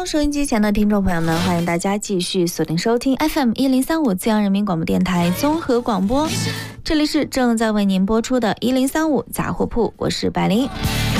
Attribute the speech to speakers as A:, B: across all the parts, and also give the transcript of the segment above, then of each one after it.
A: 喽，收音机前的听众朋友们，欢迎大家继续锁定收听 FM1035资阳人民广播电台综合广播，这里是正在为您播出的1035杂货铺，我是百灵。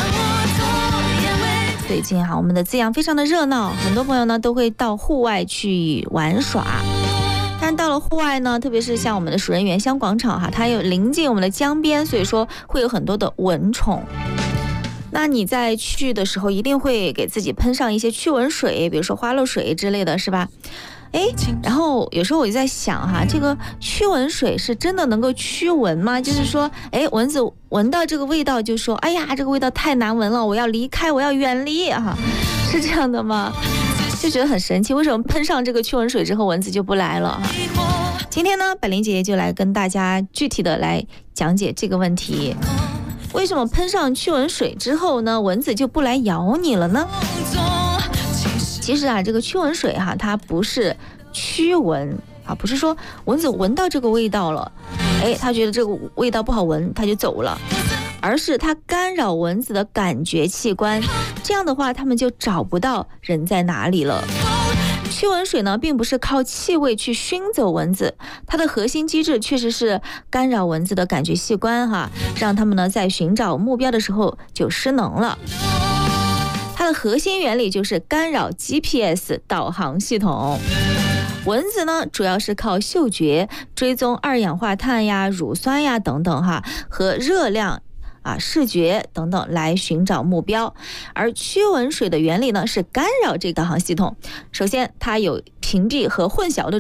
A: 最近我们的资阳非常的热闹，很多朋友呢都会到户外去玩耍。但到了户外呢，特别是像我们的蜀人原乡广场它有临近我们的江边，所以说会有很多的蚊虫。那你在去的时候一定会给自己喷上一些驱蚊水，比如说花露水之类的，是吧？然后有时候我就在想这个驱蚊水是真的能够驱蚊吗？就是说蚊子闻到这个味道就说，哎呀，这个味道太难闻了，我要离开，我要远离是这样的吗？就觉得很神奇，为什么喷上这个驱蚊水之后蚊子就不来了今天呢，百灵姐姐就来跟大家具体的来讲解这个问题。为什么喷上驱蚊水之后呢，蚊子就不来咬你了呢？其实这个驱蚊水它不是驱蚊不是说蚊子闻到这个味道了，它觉得这个味道不好闻，它就走了，而是它干扰蚊子的感觉器官，这样的话它们就找不到人在哪里了。驱蚊水呢，并不是靠气味去熏走蚊子，它的核心机制确实是干扰蚊子的感觉器官让它们呢在寻找目标的时候就失能了。它的核心原理就是干扰 GPS 导航系统。蚊子呢，主要是靠嗅觉追踪二氧化碳呀、乳酸呀等等和热量视觉等等来寻找目标，而驱蚊水的原理呢是干扰这个导航系统。首先，它有屏蔽和混淆的